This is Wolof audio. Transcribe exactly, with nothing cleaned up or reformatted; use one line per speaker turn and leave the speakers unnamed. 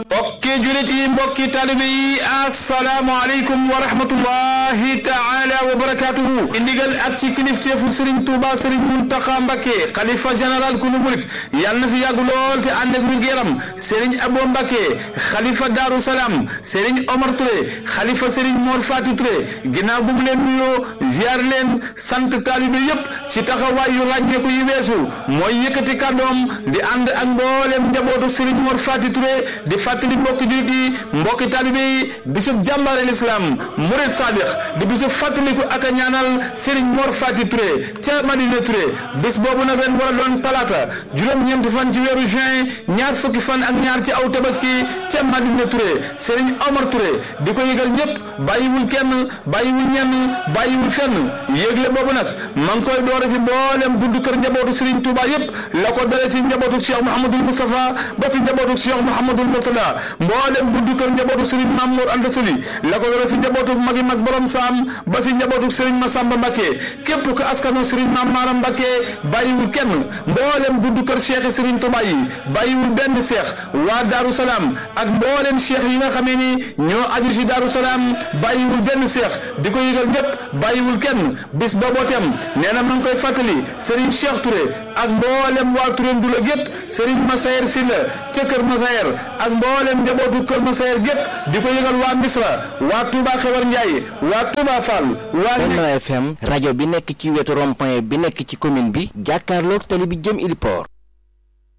mbokki julit yi mbokki talibe yi assalaamu aleykum wa rahmatullahi taala wa barakatuhu indigal ak ci kilifteefu Serigne Touba Serigne Mountakha Mbacké xalifa général kulu murit yàlla na fi yàgg lool te ànd ak wér-gu-yaram Serigne Abo Mbacké xalifa Darou Salam Serigne Omar Touré xalifa Serigne Mor Fatou Touré ginnaaw bu mu leen nuyoo ziar leen sant talibe yépp ci taxawaay yu ràññeeku yi weesu mooy yëkkati kàddoom di ànd ak mboolem njabootu Serigne Mor Fatou Touré di fàttali mbokki jullit yi mbokki taalibe yi bisub jàmbaare l'islam murid sadiq di bisub fàttaliku ak a ñaanal Serigne Mor Fatou Touré ca Madina Touré bis boobu nag ren war a doon talaata juróom-ñeenti fan ci weeru juin ñaar fukki fan ak ñaar ci aw tabaski ca Madina Touré Serigne Omar Touré di ko yëgal ñëpp bàyyiwul kenn bàyyiwul ñenn bàyyiwul fenn yëgle boobu nag ma ngi koy doore ci mboolem buntu kër njabootu Serigne Touba yëpp la ko dale ci njabootu Cheikh Mouhamadoul Moustapha ba ci njabootu Cheikh Mouhamadoul Mourtada mboolem buntu kër njabootu Serigne Mamour Anta Sali la ko dale ci njabootu magi mag borom saam ba ci njabootu Serigne Massamba Mbacké képp ko askano Serigne Mame Maram Mbacké bàyyiwul kenn mboolem buntu kër Cheikh Serigne Touba yi bàyyiwul benn Cheikh waa Darou Salam ak mboolem Cheikh yi nga xamee ni ñoo aju ci Darou Salam bàyyiwul benn Cheikh di ko yëgal ñëpp bàyyiwul kenn bis booboo tem nee na ma ngi koy fàttali Serigne Cheikh Touré ak mboolem waa Touré Ndula gépp Serigne Massayer Sylla ca Kër Massayer ak mboolem njabootu Kër Massayer gépp di ko yëgal waa Misra waa Touba Xewar Ndiaye waa Touba Fall waa
Benno F M rajo bi nekk ci wetu rond-point bi nekk ci commune bi jàkkaarloog tali bi jëm Ili Port